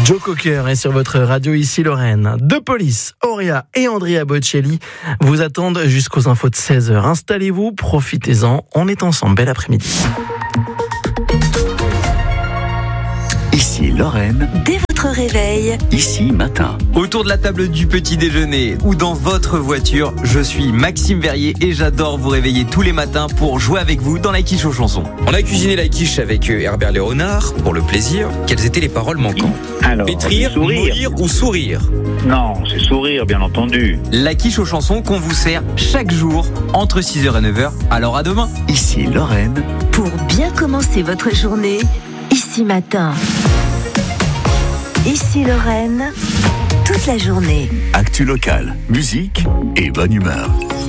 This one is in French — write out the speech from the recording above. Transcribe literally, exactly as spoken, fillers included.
Joe Cocker est sur votre radio ici Lorraine. De Police, Auria et Andrea Bocelli vous attendent jusqu'aux infos de seize heures. Installez-vous, profitez-en, on est ensemble. Bel après-midi. Ici Lorraine. Dès votre réveil. Ici matin. Autour de la table du petit déjeuner ou dans votre voiture, je suis Maxime Verrier et j'adore vous réveiller tous les matins pour jouer avec vous dans la quiche aux chansons. On a cuisiné la quiche avec Herbert Léonard pour le plaisir. Quelles étaient les paroles manquantes? Alors, Pétrir, mollir ou sourire? Non, c'est sourire, bien entendu. La quiche aux chansons qu'on vous sert chaque jour entre six heures et neuf heures. Alors à demain. Ici Lorraine. Pour bien commencer votre journée, ici matin. Ici Lorraine, toute la journée. Actu locale, musique et bonne humeur.